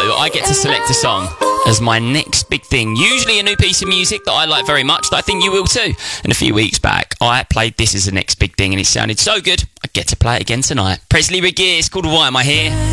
show, I get to select a song as my next big thing. Usually a new piece of music that I like very much, that I think you will too. And a few weeks back, I played this as the next big thing, and it sounded so good, I get to play it again tonight. Presley Regeer, it's called Why Am I Here?